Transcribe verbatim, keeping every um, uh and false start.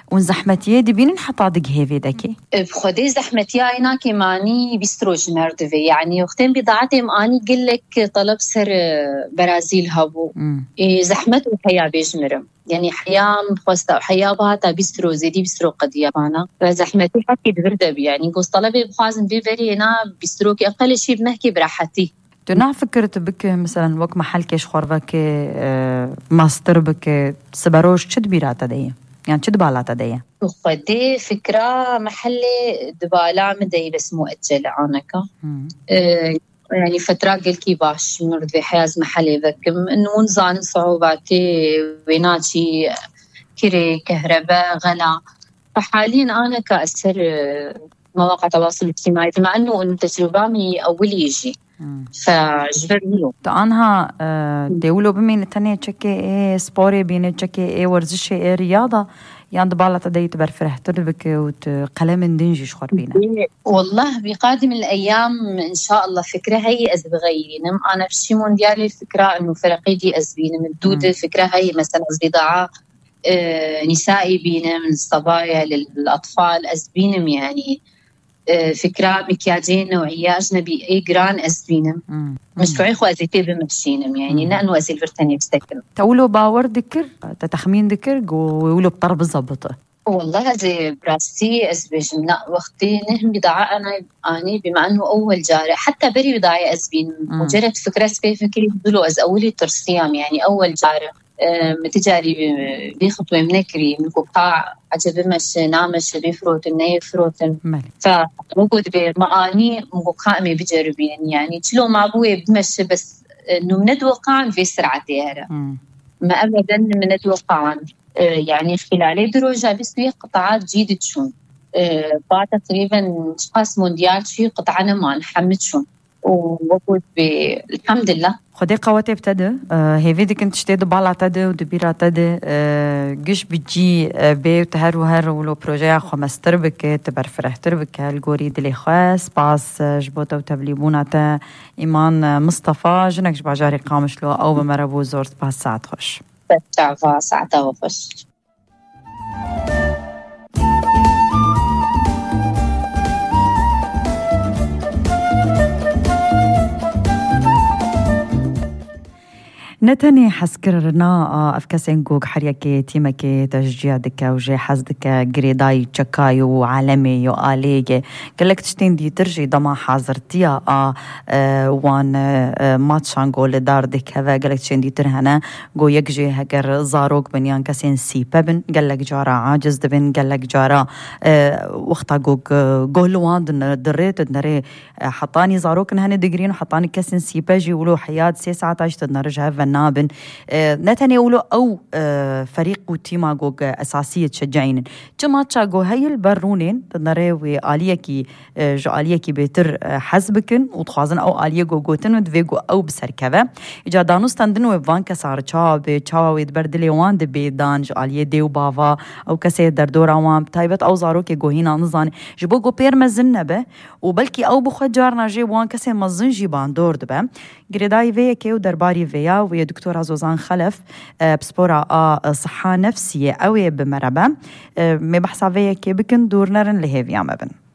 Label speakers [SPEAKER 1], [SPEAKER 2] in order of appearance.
[SPEAKER 1] ونزحمتيه دي بين حطا دق هيفي دكي
[SPEAKER 2] بخدي زحمتيه اينا كماني بيستروج مردفي يعني وقتين بضاعتي ماني قل لك طلب سر برازيل هبو إيه زحمت وحيا بيجمرم يعني حيام خوستا حيا باتا بيسترو زيدي بيسترو قد يابانا فزحمتي حكي بردب يعني قوس طلبي بخازن بيبري هنا بيسترو كي اقل شيء بنحكي براحتي.
[SPEAKER 1] تنا فكرت بك مثلا وقت محل كيش خوربك اه ماستر بك سبروش شد بيراتا دي يعني شد بالاتا دي
[SPEAKER 2] وخدي فكرة محل دبالا مدي بس مؤجل عنك اه يعني فترة قل كي باش مرد في حياز محلي ذكم انه نزان صعوباتي ويناتي كري كهرباء غلا فحاليا انا كأسر مواقع التواصل الاجتماعي مع انه انه تجربامي اول يجي فجبرني
[SPEAKER 1] تانها دولو بمين تانية تشكي ايه سبوري بين تشكي ايه ورزشي ايه رياضة يعني دبالة تدي تبر فرحت بك وتقلم دنجي شخور بينا
[SPEAKER 2] والله بقادم الأيام إن شاء الله فكرة هي أزبغيرين أنا في شي مونديالي الفكرة إنه فرقي دي أزبين من دودة فكرة هي مثلا بضاعة آه نسائي بينا من الصبايا للأطفال أزبينم يعني آه فكرة مكياجين نوعية أجنبي أي جران أزبينم مشروعي خو أزيتي بمشينم يعني نأنو أزيل فرتاني بستكل
[SPEAKER 1] تقولوا باور ذكر تتخمين ذكر ويقولوا بطرب الزبطة
[SPEAKER 2] والله زي براستي أزبيجنا وقتي نهم بضاعة أنا أني بما أنه أول جارة حتى بري بضاعة أزبين مجرد فكرة سبي فكري بدلو أز أولي ترسيام يعني أول جارة متجاري بيخطوة منكري من قطاع عجب مش نامش بيفروت مني فروتن فموجود بمعاني مقامي بجربين يعني تلو مع أبوي بمشي بس إنه من الواقع في سرعة ديارة ما أبدا من الواقع يعني خلال دروجة بيسوي قطاعات جيدة شون بعد تقريبا شخص مونديال شي قطعنا ما نحمد شون ووجود بالحمد لله
[SPEAKER 1] خدي قواتي ابتدى آه هي فيدي كنت تشتيد بالا تدى ودبيرا تدى آه جيش بتجي آه بي وتهر وهر ولو بروجي خو مستربك تبر فرحتربك الجوري دلي خاص باس جبوتا وتبليبونا تا إيمان مصطفى جنك جباجاري قامش له أو بمربو زورت باس ساعة خوش
[SPEAKER 2] بتعفى ساعة وخش
[SPEAKER 1] نتني حسكرنا أفكاسين جوج حريكي تيمكي تشجيع دكا وجي حز دكا جريداي تشكايو عالمي يو آليجي قالك تشتين دي ترجي دما حاضرتيا آه وان آه ماتشان جول دار دكا قالك تشتين دي ترهنا جو يكجي هكر زاروك بنيان كاسين سيبا بن قالك جارا عاجز دبن قالك جارا آه وقتا جوج جول وان دريت دري حطاني زاروك نهني دقرين وحطاني كاسين سيبا جي ولو حياد سي ساعات عشت نرجع نابن آه نتني يقولوا أو آه فريق وتيما جوج أساسية تشجعين جماعة شاقو هاي البرونين تنرى آلية كي آه جو آلية كي بيتر آه حسبكن وتخازن أو آلية جو جوتن ودفيجو أو بسركبة إجا دانوس تندن وفان كسار شاب شاوا ويتبردلي وان دبيدان جو آلية ديو بافا أو كسي دردورا وان تايبت أو زارو كي جوهينا نظاني جبو جو بير مزن به وبلكي أو بخجارنا جي وان كسي مزن جيبان دور دبه جريداي فيا كي ودرباري فيا ويا دكتورة زوزان خلف بسبورة صحة نفسية قوية بمربى مبحثة فيا كي بكن دور نرن لهيفيا مبن